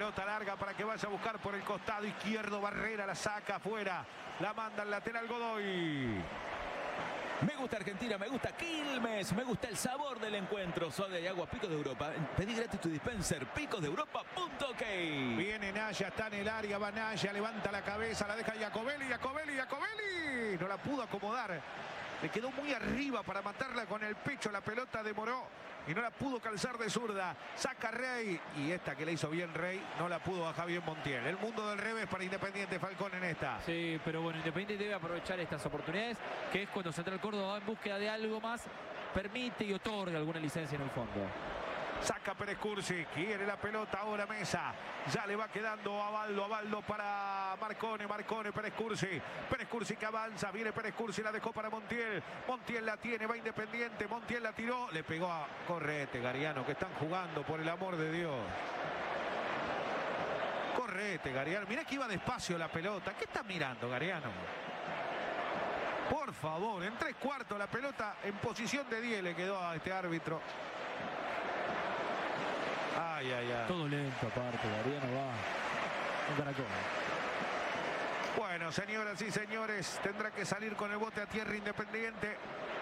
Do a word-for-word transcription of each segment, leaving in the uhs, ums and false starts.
Pelota larga para que vaya a buscar por el costado izquierdo. Barrera la saca afuera. La manda al lateral Godoy. Me gusta Argentina, me gusta Quilmes, me gusta el sabor del encuentro. Soda y agua Picos de Europa. Pedí gratis tu dispenser, picos de europa punto ok. Viene Naya, está en el área, va Naya, levanta la cabeza, la deja Iacobelli, Iacobelli, Iacobelli. No la pudo acomodar. Le quedó muy arriba para matarla con el pecho. La pelota demoró y no la pudo calzar de zurda. Saca Rey. Y esta que le hizo bien Rey no la pudo bajar bien Montiel. El mundo del revés para Independiente Falcón en esta. Sí, pero bueno, Independiente debe aprovechar estas oportunidades, que es cuando Central Córdoba va en búsqueda de algo más, permite y otorga alguna licencia en el fondo. Saca Pérez Cursi, quiere la pelota ahora Mesa. Ya le va quedando a Baldo, a Baldo para Marcone, Marcone, Pérez Cursi. Pérez Cursi que avanza, viene Pérez Cursi, la dejó para Montiel. Montiel la tiene, va Independiente, Montiel la tiró, le pegó a Correte, Gariano, que están jugando por el amor de Dios. Correte, Gariano, mirá que iba despacio la pelota. ¿Qué está mirando, Gariano? Por favor, en tres cuartos la pelota en posición de diez le quedó a este árbitro. Ay, ay, ay. Todo lento aparte, Gariano va un caracol. Bueno, señoras y señores, tendrá que salir con el bote a tierra Independiente.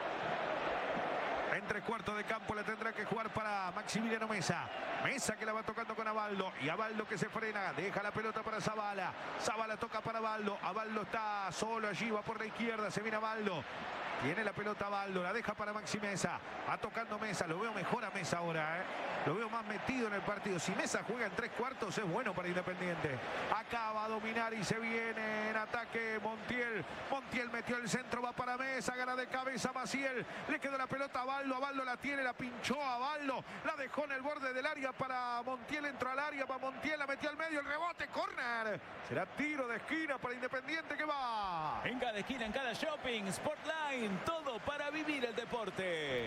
En tres cuartos de campo la tendrá que jugar para Maximiliano Mesa. Mesa que la va tocando con Abaldo. Y Abaldo que se frena. Deja la pelota para Zabala. Zabala toca para Abaldo. Abaldo está solo allí. Va por la izquierda. Se viene Abaldo. Tiene la pelota Abaldo. La deja para Maxi Mesa. Va tocando Mesa. Lo veo mejor a Mesa ahora. ¿eh? Lo veo más metido en el partido. Si Mesa juega en tres cuartos es bueno para Independiente. Acaba a dominar y se viene en ataque Montiel. Montiel metió el centro. Va para Mesa. Gana de cabeza Maciel. Le quedó la pelota a Abaldo. Abaldo la tiene. La pinchó a Abaldo. La dejó en el borde del área para Montiel. Entró al área para Montiel. La metió al medio. El rebote. Córner. Será tiro de esquina para Independiente que va. En cada esquina, en cada shopping, Sportline. Todo para vivir el deporte.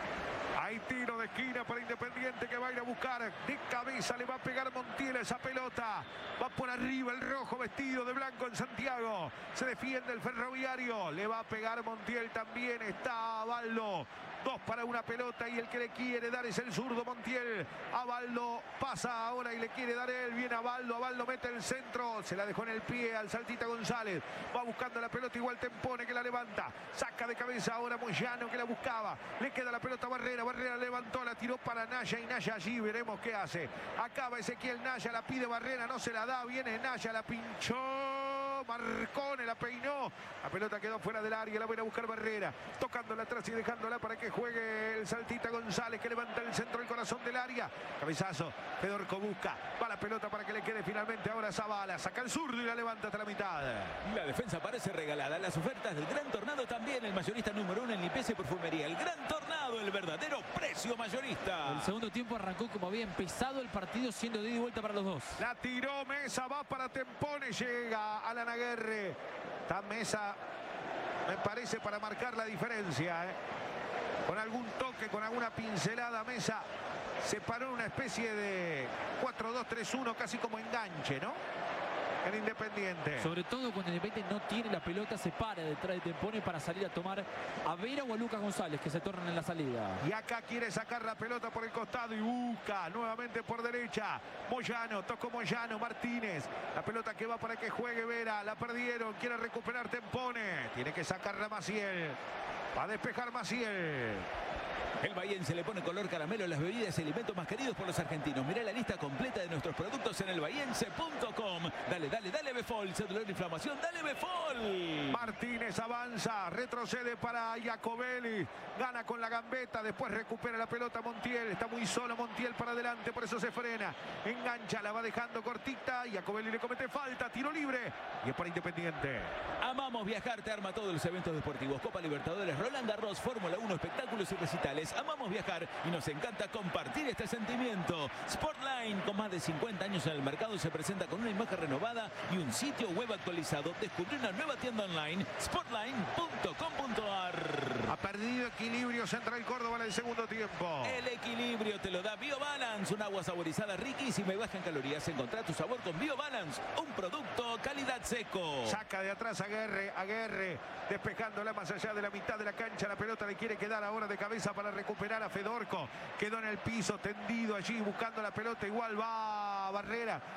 Hay tiro de esquina para Independiente que va a ir a buscar. De cabeza le va a pegar Montiel a esa pelota. Va por arriba el rojo vestido de blanco en Santiago. Se defiende el Ferroviario. Le va a pegar Montiel también. Está Abaldo. Dos para una pelota y el que le quiere dar es el zurdo Montiel. Abaldo pasa ahora y le quiere dar él. Viene Abaldo. Abaldo mete el centro. Se la dejó en el pie al Saltita González. Va buscando la pelota igual Tempone que la levanta. Saca de cabeza ahora Moyano que la buscaba. Le queda la pelota a Barrera. Barrera levantó, la tiró para Naya y Naya allí veremos qué hace. Acaba Ezequiel Naya, la pide Barrera, no se la da. Viene Naya, la pinchó. Marcone la peinó. La pelota quedó fuera del área. La va a ir a buscar Barrera. Tocándola atrás y dejándola para que juegue el Saltita González que levanta el centro del corazón del área. Cabezazo. Fedorco busca. Va la pelota para que le quede finalmente ahora Zabala. Saca el zurdo y la levanta hasta la mitad. La defensa parece regalada. Las ofertas del Gran Tornado también. El mayorista número uno en limpieza y perfumería. El Gran Tornado, el verdadero precio mayorista. El segundo tiempo arrancó como había empezado el partido, siendo de ida y vuelta para los dos. La tiró Mesa, va para Tempone, llega Alan Aguerre. Está Mesa, me parece, para marcar la diferencia. ¿eh? Con algún toque, con alguna pincelada, Mesa se paró en una especie de cuatro dos tres uno, casi como enganche, ¿no? En Independiente. Sobre todo cuando Independiente no tiene la pelota, se para detrás de Tempone para salir a tomar a Vera o a Lucas González, que se tornan en la salida. Y acá quiere sacar la pelota por el costado y busca nuevamente por derecha. Moyano, tocó Moyano, Martínez. La pelota que va para que juegue Vera. La perdieron, quiere recuperar Tempone. Tiene que sacarla Maciel. Va a despejar Maciel. El Bahiense le pone color caramelo a las bebidas y alimentos más queridos por los argentinos. Mirá la lista completa de nuestros productos en el bahiense punto com. Dale, dale, dale Befol. Se dolor de inflamación, dale Befol. Martínez avanza, retrocede para Iacobelli. Gana con la gambeta, después recupera la pelota Montiel. Está muy solo Montiel para adelante, por eso se frena. Engancha, la va dejando cortita. Iacobelli le comete falta, tiro libre. Y es para Independiente. Amamos viajar, te arma todos los eventos deportivos. Copa Libertadores, Roland Garros, Fórmula uno, espectáculos y recitales. Amamos viajar y nos encanta compartir este sentimiento. Sportline, con más de cincuenta años en el mercado, se presenta con una imagen renovada y un sitio web actualizado. Descubrí una nueva tienda online, sportline punto com punto ar. Ha perdido equilibrio Central Córdoba en el segundo tiempo. El equilibrio te lo da BioBalance, un agua saborizada riquísima y baja en calorías. Encontrá tu sabor con BioBalance, un producto calidad seco. Saca de atrás a Aguerre, Aguerre, despejándola más allá de la mitad de la cancha. La pelota le quiere quedar ahora de cabeza para recuperar a Fedorco. Quedó en el piso, tendido allí, buscando la pelota. Igual va Barrera.